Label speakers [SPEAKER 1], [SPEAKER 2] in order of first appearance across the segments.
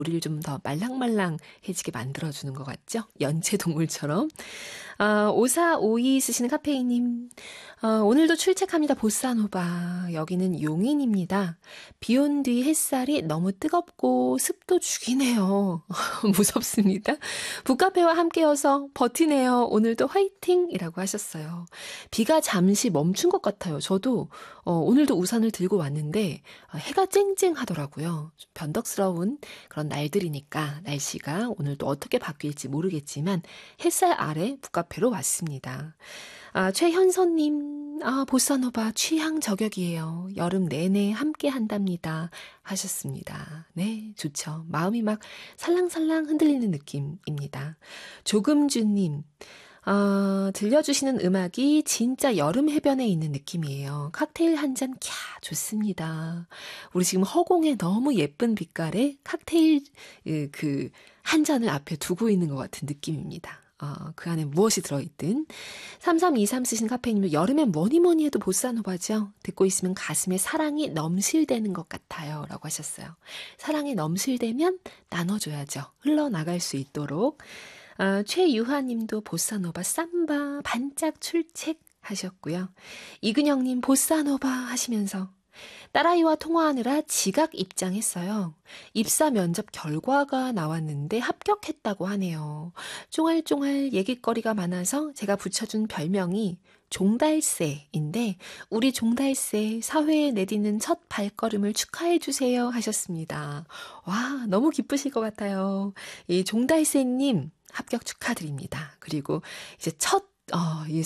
[SPEAKER 1] 우리를 좀 더 말랑말랑해지게 만들어주는 것 같죠? 연체동물처럼. 5452 쓰시는 카페인님. 오늘도 출첵합니다. 보사노바. 여기는 용인입니다. 비 온 뒤 햇살이 너무 뜨겁고 습도 죽이네요. 무섭습니다. 북카페와 함께여서 버티네요. 오늘도 화이팅이라고 하셨어요. 비가 잠시 멈춘 것 같아요. 저도 오늘도 우산을 들고 왔는데 해가 쨍쨍하더라고요. 좀 변덕스러운 그런 날들이니까 날씨가 오늘도 어떻게 바뀔지 모르겠지만 햇살 아래 북카페로 왔습니다. 최현선님, 보사노바 취향 저격이에요. 여름 내내 함께 한답니다. 하셨습니다. 네, 좋죠. 마음이 막 살랑살랑 흔들리는 느낌입니다. 조금주님, 들려주시는 음악이 진짜 여름 해변에 있는 느낌이에요. 칵테일 한 잔, 캬, 좋습니다. 우리 지금 허공에 너무 예쁜 빛깔의 칵테일, 한 잔을 앞에 두고 있는 것 같은 느낌입니다. 그 안에 무엇이 들어있든. 3323 쓰신 카페인님도 여름엔 뭐니 해도 보사노바죠. 듣고 있으면 가슴에 사랑이 넘실대는 것 같아요. 라고 하셨어요. 사랑이 넘실대면 나눠줘야죠. 흘러나갈 수 있도록. 최유하님도 보사노바 삼바 반짝 출첵 하셨고요. 이근영님 보사노바 하시면서 딸아이와 통화하느라 지각 입장했어요. 입사 면접 결과가 나왔는데 합격했다고 하네요. 쫑알쫑알 얘기거리가 많아서 제가 붙여준 별명이 종달새인데 우리 종달새 사회에 내딛는 첫 발걸음을 축하해주세요 하셨습니다. 와, 너무 기쁘실 것 같아요. 이 종달새님 합격 축하드립니다. 그리고 이제 이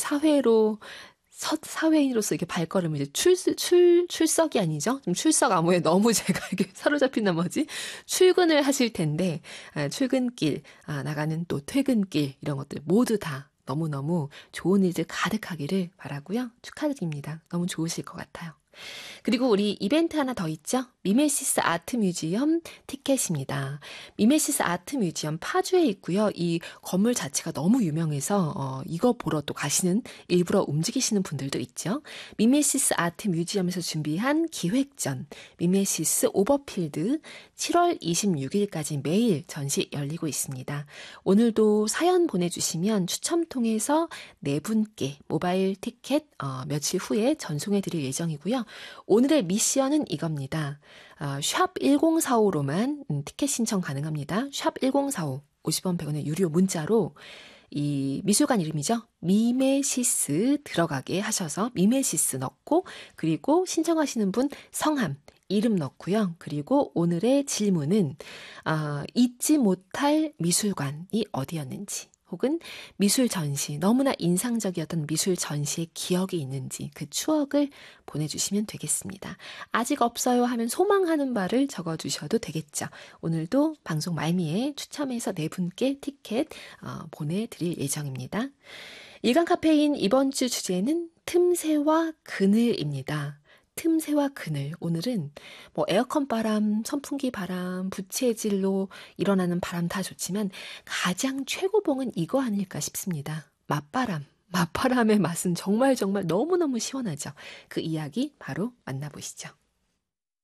[SPEAKER 1] 사회인으로서 이렇게 발걸음을 이제 출석이 아니죠? 좀 출석 암호에 너무 제가 이렇게 사로잡힌 나머지 출근을 하실 텐데, 출근길, 나가는 또 퇴근길, 이런 것들 모두 다 너무너무 좋은 일들 가득하기를 바라고요. 축하드립니다. 너무 좋으실 것 같아요. 그리고 우리 이벤트 하나 더 있죠? 미메시스 아트 뮤지엄 티켓입니다. 미메시스 아트 뮤지엄 파주에 있고요. 이 건물 자체가 너무 유명해서 이거 보러 또 가시는 일부러 움직이시는 분들도 있죠. 미메시스 아트 뮤지엄에서 준비한 기획전 미메시스 오버필드 7월 26일까지 매일 전시 열리고 있습니다. 오늘도 사연 보내주시면 추첨 통해서 4분께 모바일 티켓 며칠 후에 전송해 드릴 예정이고요. 오늘의 미션은 이겁니다. 샵 1045로만 티켓 신청 가능합니다. 샵 1045, 50원 100원의 유료 문자로 이 미술관 이름이죠. 미메시스 들어가게 하셔서 미메시스 넣고 그리고 신청하시는 분 성함, 이름 넣고요. 그리고 오늘의 질문은 잊지 못할 미술관이 어디였는지 혹은 미술 전시, 너무나 인상적이었던 미술 전시의 기억이 있는지 그 추억을 보내주시면 되겠습니다. 아직 없어요 하면 소망하는 바를 적어주셔도 되겠죠. 오늘도 방송 말미에 추첨해서 4분께 티켓 보내드릴 예정입니다. 일간 카페인 이번 주 주제는 틈새와 그늘입니다. 틈새와 그늘. 오늘은 에어컨 바람, 선풍기 바람, 부채질로 일어나는 바람 다 좋지만 가장 최고봉은 이거 아닐까 싶습니다. 맞바람. 맞바람의 맛은 정말 너무너무 시원하죠. 그 이야기 바로 만나보시죠.